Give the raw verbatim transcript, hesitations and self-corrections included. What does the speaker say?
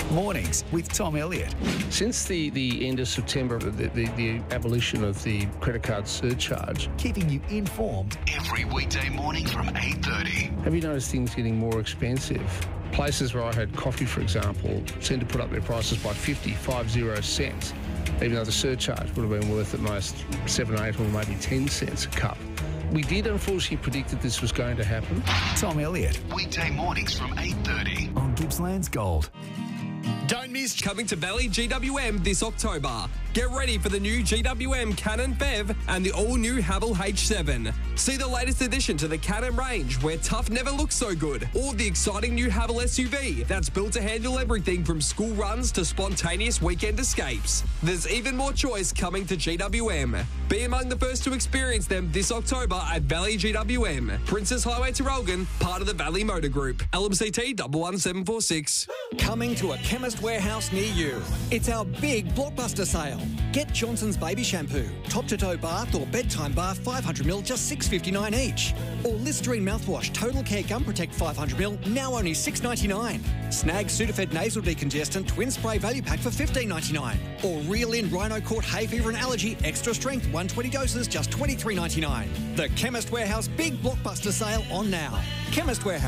Mornings with Tom Elliott. Since the, the end of September, the, the, the abolition of the credit card surcharge, Keeping you informed Every weekday morning from eight thirty. have you noticed things getting more expensive? Places where I had coffee, for example, tend to put up their prices by fifty, five zero cents, even though the surcharge would have been worth at most seven, eight or maybe ten cents a cup. We did unfortunately predict that this was going to happen. Tom Elliott Weekday mornings from eight thirty. on Gippsland's Gold. Don't miss coming to Valley G W M this October. Get ready for the new G W M Cannon Bev and the all-new Haval H seven. See the latest addition to the Cannon range where tough never looks so good, or the exciting new Haval S U V that's built to handle everything from school runs to spontaneous weekend escapes. There's even more choice coming to G W M. Be among the first to experience them this October at Valley G W M. Princess Highway to Relgan, part of the Valley Motor Group. L M C T one one seven four six. Coming to a Chemist Warehouse near you. It's our big blockbuster sale. Get Johnson's Baby Shampoo, top-to-toe bath or bedtime bath five hundred mil, just six dollars fifty-nine each. Or Listerine mouthwash, Total Care Gum Protect five hundred mil, now only six dollars ninety-nine. Snag Sudafed Nasal Decongestant Twin Spray Value Pack for fifteen dollars ninety-nine. Or Reel In Rhino Court Hay Fever and Allergy Extra Strength one hundred twenty doses, just twenty-three dollars ninety-nine. The Chemist Warehouse big blockbuster sale on now. Chemist Warehouse.